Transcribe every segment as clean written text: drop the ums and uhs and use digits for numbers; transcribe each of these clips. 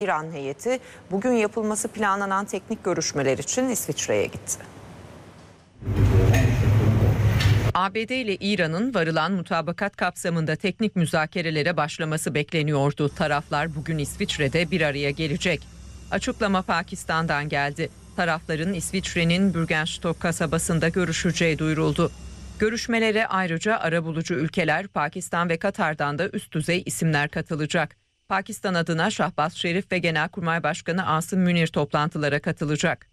İran heyeti bugün yapılması planlanan teknik görüşmeler için İsviçre'ye gitti. ABD ile İran'ın varılan mutabakat kapsamında teknik müzakerelere başlaması bekleniyordu. Taraflar bugün İsviçre'de bir araya gelecek. Açıklama Pakistan'dan geldi. Tarafların İsviçre'nin Bürgenstock kasabasında görüşeceği duyuruldu. Görüşmelere ayrıca arabulucu ülkeler Pakistan ve Katar'dan da üst düzey isimler katılacak. Pakistan adına Şahbaz Şerif ve Genelkurmay Başkanı Asım Münir toplantılara katılacak.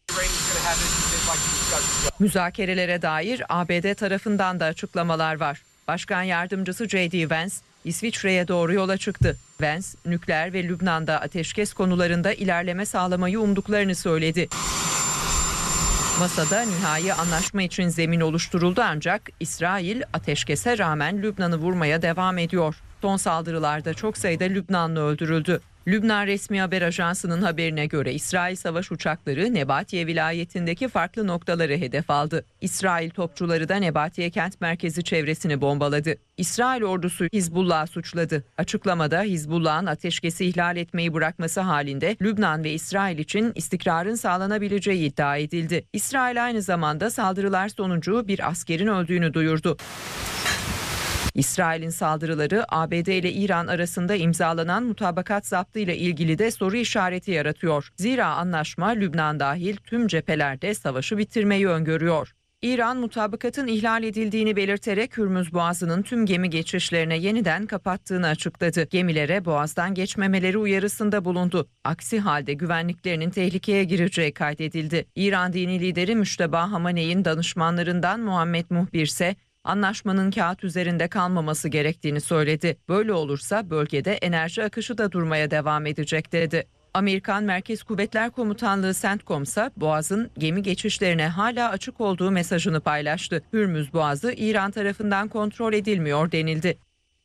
Müzakerelere dair ABD tarafından da açıklamalar var. Başkan Yardımcısı J.D. Vance İsviçre'ye doğru yola çıktı. Vance, nükleer ve Lübnan'da ateşkes konularında ilerleme sağlamayı umduklarını söyledi. Masada nihai anlaşma için zemin oluşturuldu ancak İsrail ateşkese rağmen Lübnan'ı vurmaya devam ediyor. Son saldırılarda çok sayıda Lübnanlı öldürüldü. Lübnan resmi haber ajansının haberine göre İsrail savaş uçakları Nebatiye vilayetindeki farklı noktaları hedef aldı. İsrail topçuları da Nebatiye kent merkezi çevresini bombaladı. İsrail ordusu Hizbullah'ı suçladı. Açıklamada Hizbullah'ın ateşkesi ihlal etmeyi bırakması halinde Lübnan ve İsrail için istikrarın sağlanabileceği iddia edildi. İsrail aynı zamanda saldırılar sonucu bir askerin öldüğünü duyurdu. İsrail'in saldırıları ABD ile İran arasında imzalanan mutabakat zaptı ile ilgili de soru işareti yaratıyor. Zira anlaşma Lübnan dahil tüm cephelerde savaşı bitirmeyi öngörüyor. İran mutabakatın ihlal edildiğini belirterek Hürmüz Boğazı'nın tüm gemi geçişlerine yeniden kapattığını açıkladı. Gemilere boğazdan geçmemeleri uyarısında bulundu. Aksi halde güvenliklerinin tehlikeye gireceği kaydedildi. İran dini lideri Müşteba Hamaney'in danışmanlarından Muhammed Muhbir ise anlaşmanın kağıt üzerinde kalmaması gerektiğini söyledi. Böyle olursa bölgede enerji akışı da durmaya devam edecek dedi. Amerikan Merkez Kuvvetler Komutanlığı CENTCOM ise Boğaz'ın gemi geçişlerine hala açık olduğu mesajını paylaştı. Hürmüz Boğazı İran tarafından kontrol edilmiyor denildi.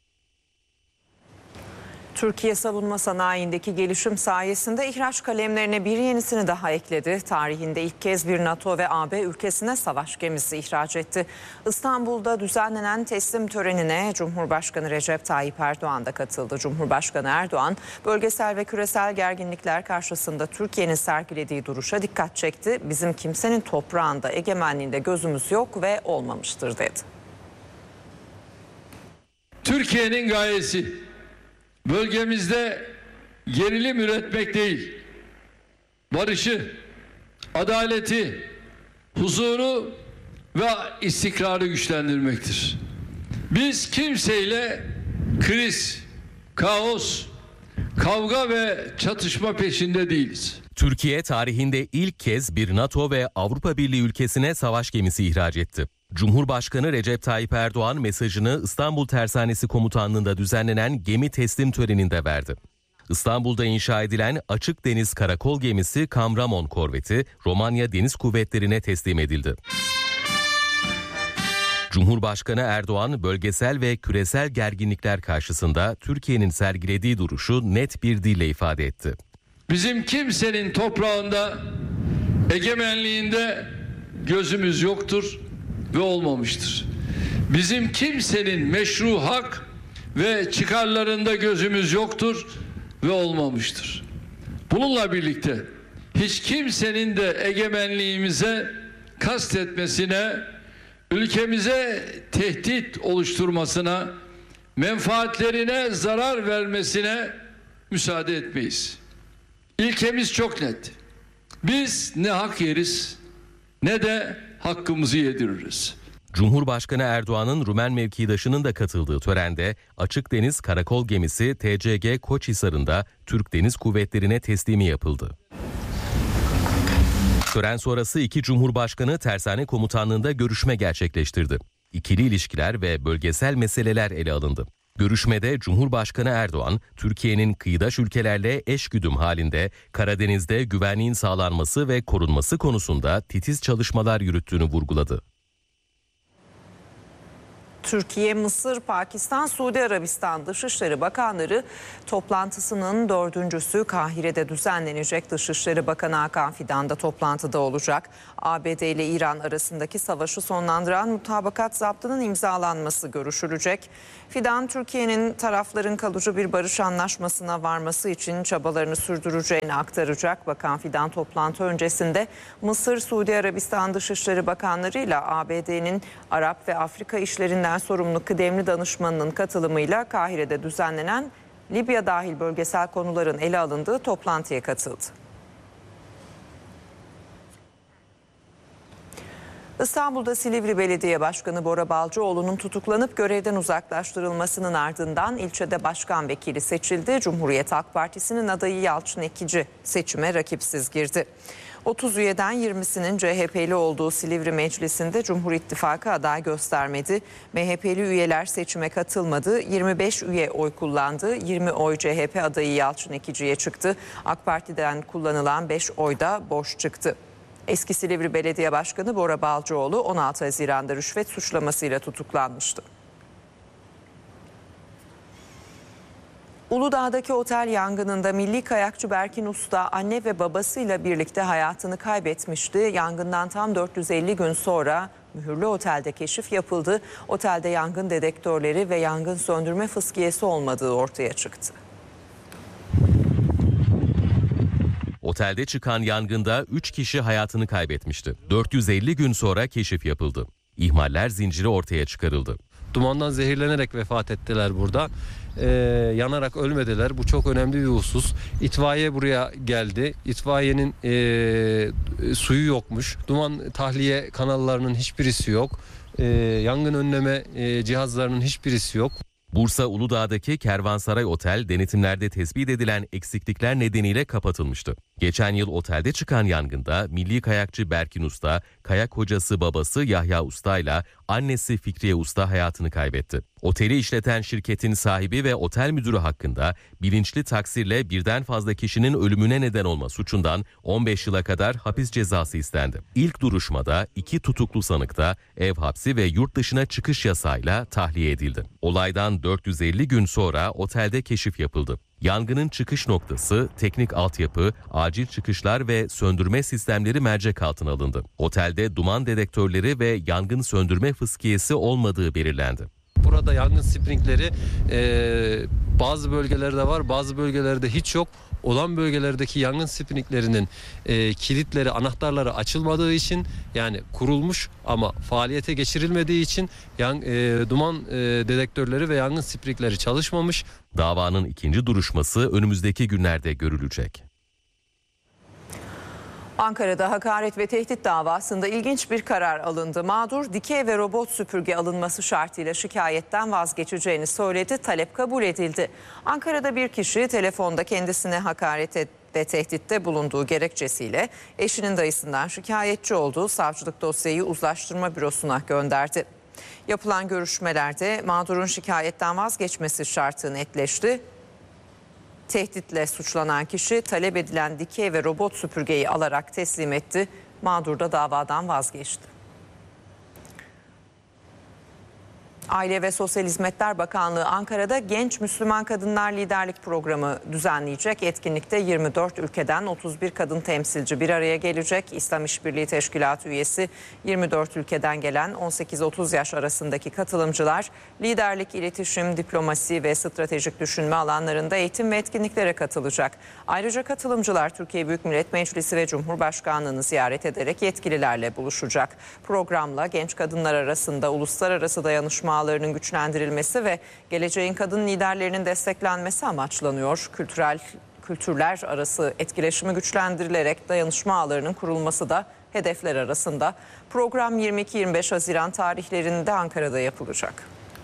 Türkiye savunma sanayindeki gelişim sayesinde ihraç kalemlerine bir yenisini daha ekledi. Tarihinde ilk kez bir NATO ve AB ülkesine savaş gemisi ihraç etti. İstanbul'da düzenlenen teslim törenine Cumhurbaşkanı Recep Tayyip Erdoğan da katıldı. Cumhurbaşkanı Erdoğan, bölgesel ve küresel gerginlikler karşısında Türkiye'nin sergilediği duruşa dikkat çekti. Bizim kimsenin toprağında, egemenliğinde gözümüz yok ve olmamıştır dedi. Türkiye'nin gayesi bölgemizde gerilim üretmek değil, barışı, adaleti, huzuru ve istikrarı güçlendirmektir. Biz kimseyle kriz, kaos, kavga ve çatışma peşinde değiliz. Türkiye tarihinde ilk kez bir NATO ve Avrupa Birliği ülkesine savaş gemisi ihraç etti. Cumhurbaşkanı Recep Tayyip Erdoğan mesajını İstanbul Tersanesi Komutanlığı'nda düzenlenen gemi teslim töreninde verdi. İstanbul'da inşa edilen açık deniz karakol gemisi Kamramon korveti Romanya Deniz Kuvvetleri'ne teslim edildi. Cumhurbaşkanı Erdoğan bölgesel ve küresel gerginlikler karşısında Türkiye'nin sergilediği duruşu net bir dille ifade etti. Bizim kimsenin toprağında, egemenliğinde gözümüz yoktur ve olmamıştır. Bizim kimsenin meşru hak ve çıkarlarında gözümüz yoktur ve olmamıştır. Bununla birlikte hiç kimsenin de egemenliğimize kastetmesine, ülkemize tehdit oluşturmasına, menfaatlerine zarar vermesine müsaade etmeyiz. İlkemiz çok net. Biz ne hak yeriz ne de hakkımızı yediririz. Cumhurbaşkanı Erdoğan'ın Rumen mevkidaşının da katıldığı törende açık deniz karakol gemisi TCG Koçhisar'ında Türk Deniz Kuvvetleri'ne teslimi yapıldı. Tören sonrası iki Cumhurbaşkanı Tersane Komutanlığı'nda görüşme gerçekleştirdi. İkili ilişkiler ve bölgesel meseleler ele alındı. Görüşmede Cumhurbaşkanı Erdoğan, Türkiye'nin kıyıdaş ülkelerle eşgüdüm halinde Karadeniz'de güvenliğin sağlanması ve korunması konusunda titiz çalışmalar yürüttüğünü vurguladı. Türkiye, Mısır, Pakistan, Suudi Arabistan Dışişleri Bakanları toplantısının 4.'sü Kahire'de düzenlenecek. Dışişleri Bakanı Hakan Fidan da toplantıda olacak. ABD ile İran arasındaki savaşı sonlandıran mutabakat zaptının imzalanması görüşülecek. Fidan, Türkiye'nin tarafların kalıcı bir barış anlaşmasına varması için çabalarını sürdüreceğini aktaracak. Bakan Fidan toplantı öncesinde Mısır, Suudi Arabistan Dışişleri Bakanları ile ABD'nin Arap ve Afrika işlerinden sorumlu kıdemli danışmanının katılımıyla Kahire'de düzenlenen Libya dahil bölgesel konuların ele alındığı toplantıya katıldı. İstanbul'da Silivri Belediye Başkanı Bora Balcıoğlu'nun tutuklanıp görevden uzaklaştırılmasının ardından ilçede başkan vekili seçildi. Cumhuriyet Halk Partisi'nin adayı Yalçın Ekici seçime rakipsiz girdi. 30 üyeden 20'sinin CHP'li olduğu Silivri Meclisi'nde Cumhur İttifakı aday göstermedi. MHP'li üyeler seçime katılmadı. 25 üye oy kullandı. 20 oy CHP adayı Yalçın Ekici'ye çıktı. AK Parti'den kullanılan 5 oy da boş çıktı. Eski Silivri Belediye Başkanı Bora Balcıoğlu 16 Haziran'da rüşvet suçlamasıyla tutuklanmıştı. Uludağ'daki otel yangınında milli kayakçı Berkin Usta anne ve babasıyla birlikte hayatını kaybetmişti. Yangından tam 450 gün sonra mühürlü otelde keşif yapıldı. Otelde yangın dedektörleri ve yangın söndürme fıskiyesi olmadığı ortaya çıktı. Otelde çıkan yangında 3 kişi hayatını kaybetmişti. 450 gün sonra keşif yapıldı. İhmaller zinciri ortaya çıkarıldı. Dumandan zehirlenerek vefat ettiler burada. Yanarak ölmediler. Bu çok önemli bir husus. İtfaiye buraya geldi. İtfaiyenin suyu yokmuş. Duman tahliye kanallarının hiçbirisi yok. Yangın önleme cihazlarının hiçbirisi yok. Bursa Uludağ'daki Kervansaray Otel denetimlerde tespit edilen eksiklikler nedeniyle kapatılmıştı. Geçen yıl otelde çıkan yangında milli kayakçı Berkin Usta, kayak hocası babası Yahya Usta ile annesi Fikriye Usta hayatını kaybetti. Oteli işleten şirketin sahibi ve otel müdürü hakkında bilinçli taksirle birden fazla kişinin ölümüne neden olma suçundan 15 yıla kadar hapis cezası istendi. İlk duruşmada 2 tutuklu sanık da ev hapsi ve yurt dışına çıkış yasağıyla tahliye edildi. Olaydan 450 gün sonra otelde keşif yapıldı. Yangının çıkış noktası, teknik altyapı, acil çıkışlar ve söndürme sistemleri mercek altına alındı. Otelde duman dedektörleri ve yangın söndürme fıskiyesi olmadığı belirlendi. Burada yangın sprinkleri bazı bölgelerde var, bazı bölgelerde hiç yok. Olan bölgelerdeki yangın sprinklerinin kilitleri, anahtarları açılmadığı için, yani kurulmuş ama faaliyete geçirilmediği için duman dedektörleri ve yangın sprinkleri çalışmamış. Davanın ikinci duruşması önümüzdeki günlerde görülecek. Ankara'da hakaret ve tehdit davasında ilginç bir karar alındı. Mağdur dikey ve robot süpürge alınması şartıyla şikayetten vazgeçeceğini söyledi. Talep kabul edildi. Ankara'da bir kişi telefonda kendisine hakaret ve tehditte bulunduğu gerekçesiyle eşinin dayısından şikayetçi olduğu savcılık dosyayı uzlaştırma bürosuna gönderdi. Yapılan görüşmelerde mağdurun şikayetten vazgeçmesi şartı netleşti. Tehditle suçlanan kişi talep edilen dikey ve robot süpürgeyi alarak teslim etti. Mağdur da davadan vazgeçti. Aile ve Sosyal Hizmetler Bakanlığı Ankara'da Genç Müslüman Kadınlar Liderlik Programı düzenleyecek. Etkinlikte 24 ülkeden 31 kadın temsilci bir araya gelecek. İslam İşbirliği Teşkilatı üyesi 24 ülkeden gelen 18-30 yaş arasındaki katılımcılar liderlik, iletişim, diplomasi ve stratejik düşünme alanlarında eğitim ve etkinliklere katılacak. Ayrıca katılımcılar Türkiye Büyük Millet Meclisi ve Cumhurbaşkanlığını ziyaret ederek yetkililerle buluşacak. Programla genç kadınlar arasında uluslararası dayanışma ağlarının güçlendirilmesi ve geleceğin kadın liderlerinin desteklenmesi amaçlanıyor. Kültürler arası etkileşimi güçlendirilerek dayanışma ağlarının kurulması da hedefler arasında. Program 22-25 Haziran tarihlerinde Ankara'da yapılacak.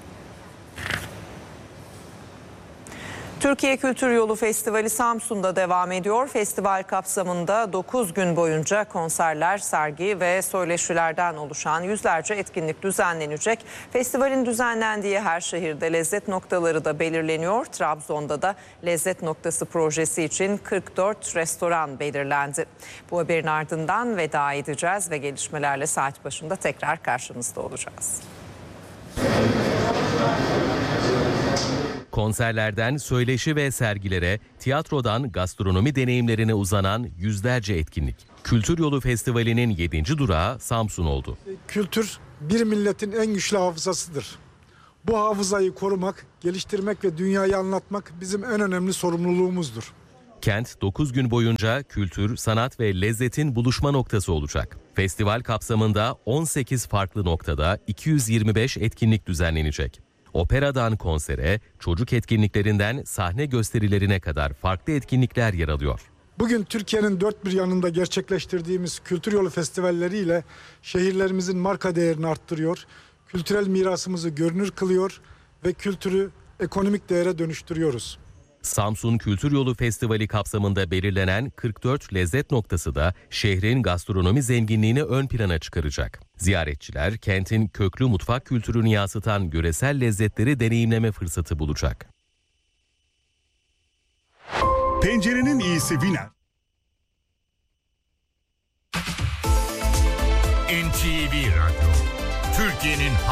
Türkiye Kültür Yolu Festivali Samsun'da devam ediyor. Festival kapsamında 9 gün boyunca konserler, sergi ve söyleşilerden oluşan yüzlerce etkinlik düzenlenecek. Festivalin düzenlendiği her şehirde lezzet noktaları da belirleniyor. Trabzon'da da lezzet noktası projesi için 44 restoran belirlendi. Bu haberin ardından veda edeceğiz ve gelişmelerle saat başında tekrar karşınızda olacağız. Konserlerden söyleşi ve sergilere, tiyatrodan gastronomi deneyimlerine uzanan yüzlerce etkinlik. Kültür Yolu Festivali'nin 7. durağı Samsun oldu. Kültür bir milletin en güçlü hafızasıdır. Bu hafızayı korumak, geliştirmek ve dünyayı anlatmak bizim en önemli sorumluluğumuzdur. Kent 9 gün boyunca kültür, sanat ve lezzetin buluşma noktası olacak. Festival kapsamında 18 farklı noktada 225 etkinlik düzenlenecek. Operadan konsere, çocuk etkinliklerinden sahne gösterilerine kadar farklı etkinlikler yer alıyor. Bugün Türkiye'nin dört bir yanında gerçekleştirdiğimiz Kültür Yolu festivalleriyle şehirlerimizin marka değerini arttırıyor, kültürel mirasımızı görünür kılıyor ve kültürü ekonomik değere dönüştürüyoruz. Samsun Kültür Yolu Festivali kapsamında belirlenen 44 lezzet noktası da şehrin gastronomi zenginliğini ön plana çıkaracak. Ziyaretçiler kentin köklü mutfak kültürünü yansıtan yöresel lezzetleri deneyimleme fırsatı bulacak. Pencerenin iyisi Viner. NTV Radyo, Türkiye'nin